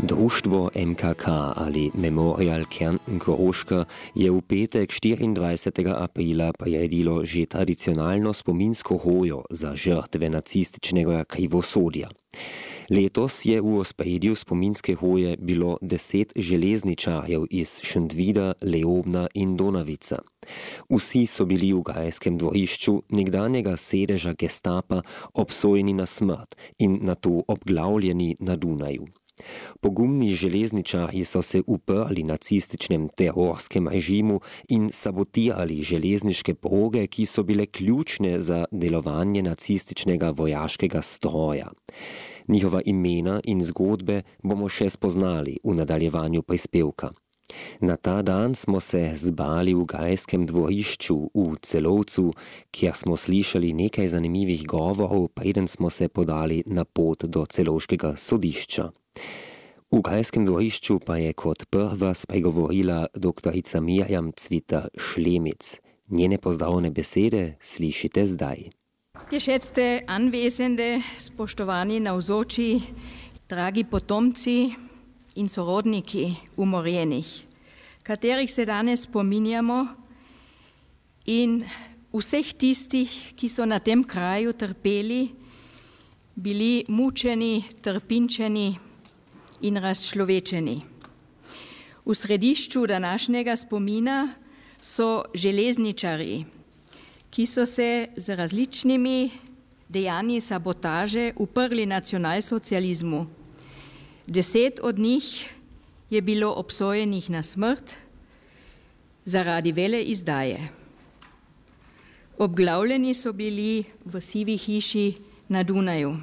Društvo MKK ali Memorial Kärnten Koroška je v petek 24. aprila priredilo že tradicionalno spominsko hojo za žrtve nacističnega krivosodja. Letos je v ospredju spominske hoje bilo 10 železničarjev iz Šentvida, Leobna in Donavica. Vsi so bili v grajskem dvorišču nekdanjega sedeža gestapa obsojeni na smrt in nato obglavljeni na Dunaju. Pogumni železničarji so se uprli nacističnem terorskem režimu in sabotirali železniške proge, ki so bile ključne za delovanje nacističnega vojaškega stroja. Njihova imena in zgodbe bomo še spoznali v nadaljevanju prispevka. Na ta dan smo se zbali v grajskem dvorišču v Celovcu, kjer smo slišali nekaj zanimivih govorov, preden smo se podali na pot do celovškega sodišča. V grajskem dvorišču pa je kot prva spregovorila doktorica Mirjam Cvitar-Šlemic. Njene pozdravne besede slišite zdaj. Geschätzte Anwesende, spoštovani navzoči, dragi potomci in sorodniki umorjenih, katerih se danes spominjamo, in vseh tistih, ki so na tem kraju trpeli, bili mučeni, trpinčeni in razčlovečeni. V središču današnjega spomina so železničarji, ki so se z različnimi dejanji sabotaže uprli nacionalsocializmu. 10 od njih je bilo obsojenih na smrt zaradi veleizdaje. Obglavljeni so bili v Sivi hiši na Dunaju.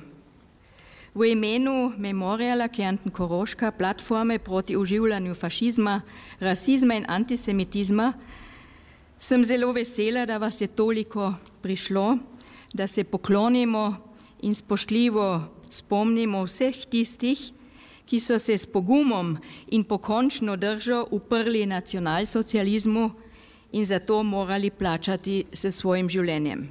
V imenu Memoriala Kärnten Koroška, platforme proti oživljanju fašizma, rasizma in antisemitizma, sem zelo vesela, da vas je toliko prišlo, da se poklonimo in spoštljivo spomnimo vseh tistih, ki so se s pogumom in pokončno držo uprli nacionalsocializmu in zato morali plačati s svojim življenjem.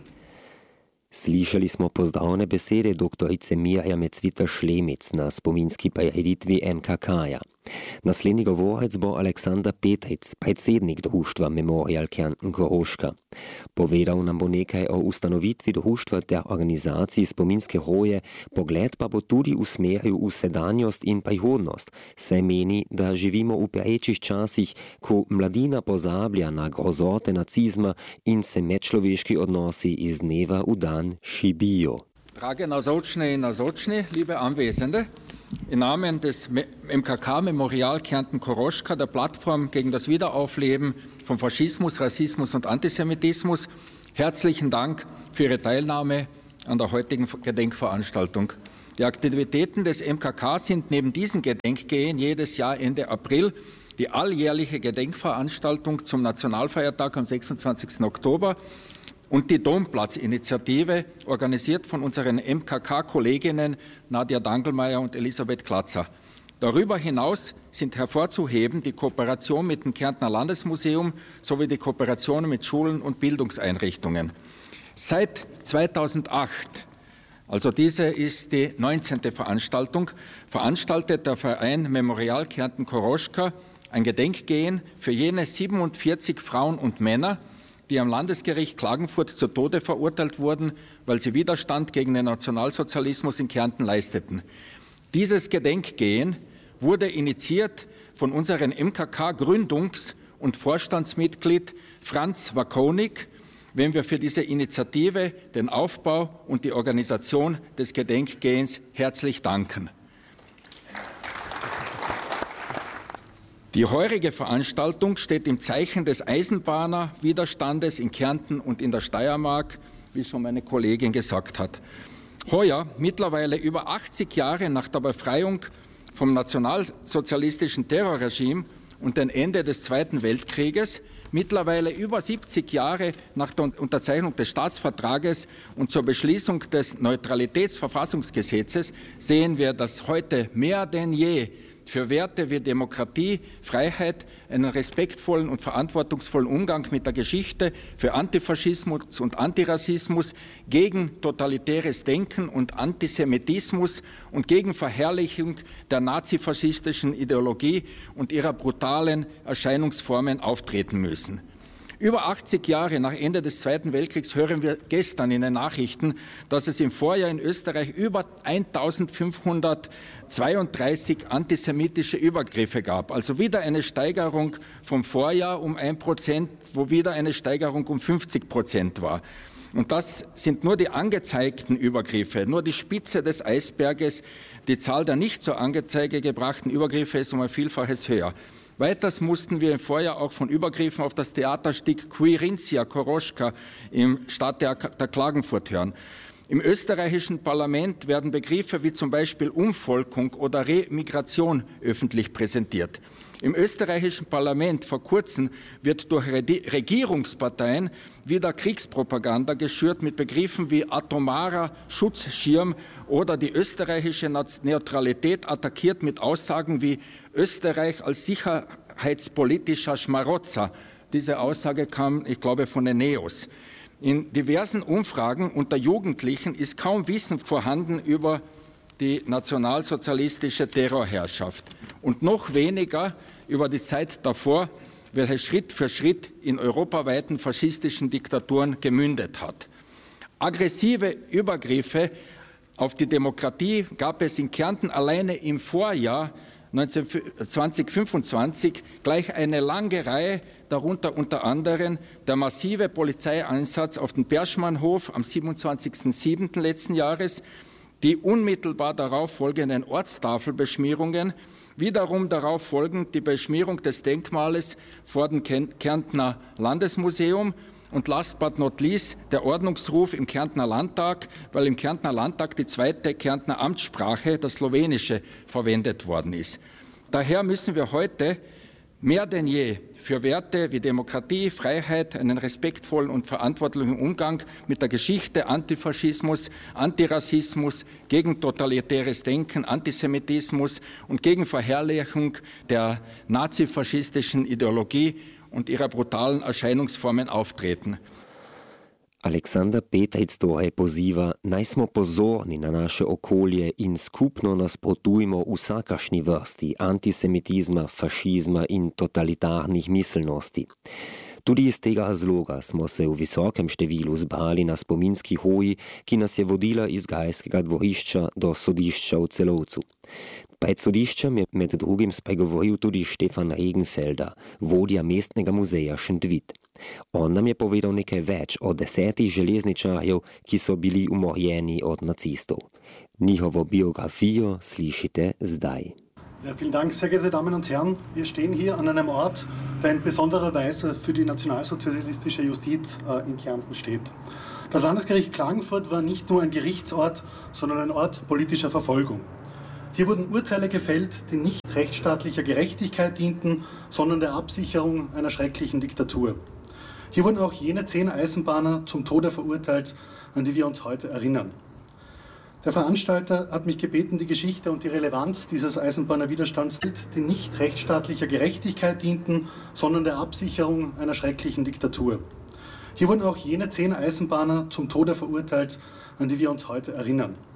Slišali smo pozdravne besede doktorice Mirjame Cvitar-Šlemic na spominski prireditvi MKK-ja. Naslednji govorec bo Aleksandar Petric, predsednik društva Memorial Kärnten Koroška. Povedal nam bo nekaj o ustanovitvi društva ter organizaciji spominske hoje, pogled pa bo tudi usmeril v sedanjost in prihodnost, saj meni, da živimo v perečih časih, ko mladina pozablja na grozote nacizma in se medčloveški odnosi iz dneva v dan šibijo. Drage navzočne in navzočni, liebe Anwesende, im Namen des MKK Memorial Kärnten Koroška, der Plattform gegen das Wiederaufleben von Faschismus, Rassismus und Antisemitismus, herzlichen Dank für Ihre Teilnahme an der heutigen Gedenkveranstaltung. Die Aktivitäten des MKK sind neben diesen Gedenkgehen jedes Jahr Ende April die alljährliche Gedenkveranstaltung zum Nationalfeiertag am 26. Oktober und die Domplatz-Initiative, organisiert von unseren MKK-Kolleginnen Nadja Dangelmeier und Elisabeth Klatzer. Darüber hinaus sind hervorzuheben die Kooperation mit dem Kärntner Landesmuseum sowie die Kooperation mit Schulen und Bildungseinrichtungen. Seit 2008, also diese ist die 19. Veranstaltung, veranstaltet der Verein Memorial Kärnten Koroška ein Gedenkgehen für jene 47 Frauen und Männer, die am Landesgericht Klagenfurt zu Tode verurteilt wurden, weil sie Widerstand gegen den Nationalsozialismus in Kärnten leisteten. Dieses Gedenkgehen wurde initiiert von unserem MKK-Gründungs- und Vorstandsmitglied Franz Wakonik, wem wir für diese Initiative, den Aufbau und die Organisation des Gedenkgehens herzlich danken. Die heurige Veranstaltung steht im Zeichen des Eisenbahnerwiderstandes in Kärnten und in der Steiermark, wie schon meine Kollegin gesagt hat. Heuer, mittlerweile über 80 Jahre nach der Befreiung vom nationalsozialistischen Terrorregime und dem Ende des Zweiten Weltkrieges, mittlerweile über 70 Jahre nach der Unterzeichnung des Staatsvertrages und zur Beschließung des Neutralitätsverfassungsgesetzes, sehen wir, dass heute mehr denn je für Werte wie Demokratie, Freiheit, einen respektvollen und verantwortungsvollen Umgang mit der Geschichte, für Antifaschismus und Antirassismus, gegen totalitäres Denken und Antisemitismus und gegen Verherrlichung der nazifaschistischen Ideologie und ihrer brutalen Erscheinungsformen auftreten müssen. Über 80 Jahre nach Ende des Zweiten Weltkriegs hören wir gestern in den Nachrichten, dass es im Vorjahr in Österreich über 1532 antisemitische Übergriffe gab. Also wieder eine Steigerung vom Vorjahr um 1%, wo wieder eine Steigerung um 50% war. Und das sind nur die angezeigten Übergriffe, nur die Spitze des Eisberges. Die Zahl der nicht zur Anzeige gebrachten Übergriffe ist um ein Vielfaches höher. Weiters mussten wir im Vorjahr auch von Übergriffen auf das Theaterstück Quirinzia Koroschka im Stadttheater Klagenfurt hören. Im österreichischen Parlament werden Begriffe wie zum Beispiel Umvolkung oder Remigration öffentlich präsentiert. Im österreichischen Parlament vor kurzem wird durch Regierungsparteien wieder Kriegspropaganda geschürt mit Begriffen wie atomarer Schutzschirm oder die österreichische Neutralität attackiert mit Aussagen wie Österreich als sicherheitspolitischer Schmarotzer. Diese Aussage kam, ich glaube, von den Neos. In diversen Umfragen unter Jugendlichen ist kaum Wissen vorhanden über die nationalsozialistische Terrorherrschaft und noch weniger über die Zeit davor, welche Schritt für Schritt in europaweiten faschistischen Diktaturen gemündet hat. Aggressive Übergriffe auf die Demokratie gab es in Kärnten alleine im Vorjahr 2025 gleich eine lange Reihe, darunter unter anderem der massive Polizeieinsatz auf dem Berschmannhof am 27.07. letzten Jahres, die unmittelbar darauf folgenden Ortstafelbeschmierungen, wiederum darauf folgend die Beschmierung des Denkmales vor dem Kärntner Landesmuseum und last but not least der Ordnungsruf im Kärntner Landtag, weil im Kärntner Landtag die zweite Kärntner Amtssprache, das Slowenische, verwendet worden ist. Daher müssen wir heute mehr denn je für Werte wie Demokratie, Freiheit, einen respektvollen und verantwortlichen Umgang mit der Geschichte, Antifaschismus, Antirassismus, gegen totalitäres Denken, Antisemitismus und gegen Verherrlichung der nazifaschistischen Ideologie und ihrer brutalen Erscheinungsformen auftreten. Aleksandar Petric torej poziva, naj smo pozorni na naše okolje in skupno nasprotujmo vsakašni vrsti antisemitizma, fašizma in totalitarnih miselnosti. Tudi iz tega razloga smo se v visokem številu zbrali na spominski hoji, ki nas je vodila iz Gajskega dvorišča do sodišča v Celovcu. Pred sodiščem je med drugim spregovoril tudi Štefan Regenfelder, vodja mestnega muzeja Šentvid. On nam je povedal nekaj več o 10 železničarjev, ki so bili umorjeni od nacistov. Njihovo biografijo slišite zdaj. Ja, vielen Dank, sehr geehrte Damen und Herren. Wir stehen hier an einem Ort, der in besonderer Weise für die nationalsozialistische Justiz in Kärnten steht. Das Landesgericht Klagenfurt war nicht nur ein Gerichtsort, sondern ein Ort politischer Verfolgung. Hier wurden Urteile gefällt, die nicht rechtsstaatlicher Gerechtigkeit dienten, sondern der Absicherung einer schrecklichen Diktatur. Hier wurden auch jene 10 Eisenbahner zum Tode verurteilt, an die wir uns heute erinnern. Der Veranstalter hat mich gebeten, die Geschichte und die Relevanz dieses Eisenbahnerwiderstands, die nicht rechtsstaatlicher Gerechtigkeit dienten, sondern der Absicherung einer schrecklichen Diktatur. Hier wurden auch jene 10 Eisenbahner zum Tode verurteilt, an die wir uns heute erinnern.